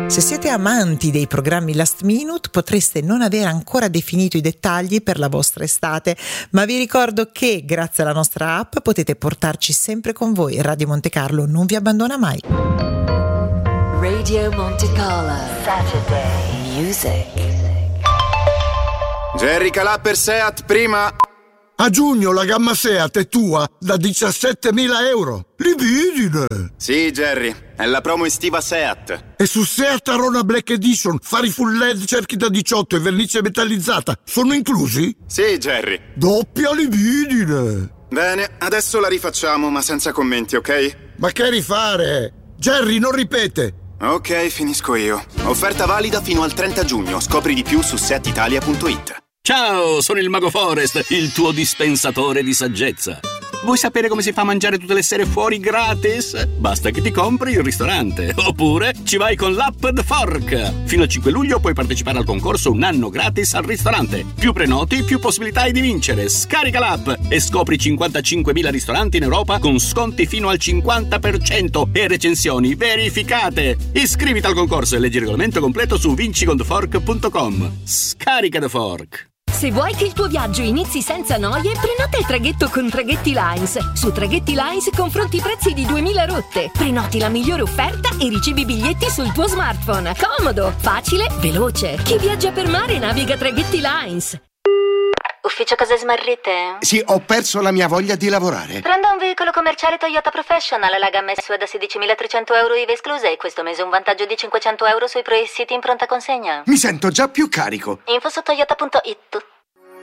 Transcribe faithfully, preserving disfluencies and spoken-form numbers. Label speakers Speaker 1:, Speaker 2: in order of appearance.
Speaker 1: Se siete amanti dei programmi last minute, potreste non aver ancora definito i dettagli per la vostra estate, ma vi ricordo che grazie alla nostra app potete portarci sempre con voi. Radio Monte Carlo non vi abbandona mai.
Speaker 2: Radio Monte Carlo Saturday Music.
Speaker 3: Jerry Calà per Seat prima.
Speaker 4: A giugno la gamma Seat è tua da diciassettemila euro. Libidine!
Speaker 3: Sì, Jerry, è la promo estiva Seat.
Speaker 4: E su Seat Arona Black Edition, fari full L E D, cerchi da diciotto e vernice metallizzata sono inclusi?
Speaker 3: Sì, Jerry.
Speaker 4: Doppia libidine!
Speaker 3: Bene, adesso la rifacciamo, ma senza commenti, ok?
Speaker 4: Ma che rifare? Jerry, non ripete!
Speaker 3: Ok, finisco io. Offerta valida fino al trenta giugno. Scopri di più su seat italia punto it.
Speaker 5: Ciao, sono il Mago Forest, il tuo dispensatore di saggezza. Vuoi sapere come si fa a mangiare tutte le sere fuori gratis? Basta che ti compri il ristorante. Oppure ci vai con l'app The Fork. Fino al cinque luglio puoi partecipare al concorso Un anno gratis al ristorante. Più prenoti, più possibilità hai di vincere. Scarica l'app e scopri cinquantacinquemila ristoranti in Europa con sconti fino al cinquanta per cento e recensioni verificate. Iscriviti al concorso e leggi il regolamento completo su vinci con the fork punto com. Scarica The Fork.
Speaker 6: Se vuoi che il tuo viaggio inizi senza noie, prenota il traghetto con Traghetti Lines. Su Traghetti Lines confronti i prezzi di duemila rotte. Prenoti la migliore offerta e ricevi i biglietti sul tuo smartphone. Comodo, facile, veloce. Chi viaggia per mare naviga Traghetti Lines.
Speaker 7: Ufficio cose smarrite?
Speaker 8: Sì, ho perso la mia voglia di lavorare.
Speaker 7: Prenda un veicolo commerciale Toyota Professional, la gamma S U V da sedicimilatrecento euro I V A escluse e questo mese un vantaggio di cinquecento euro sui pre-siti in pronta consegna.
Speaker 8: Mi sento già più carico.
Speaker 7: Info su toyota punto it.